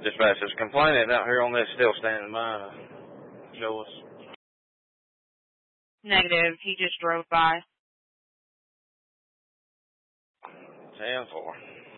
Dispatch is complaining out here on this still standing by. Show us. Negative. He just drove by. 10-4.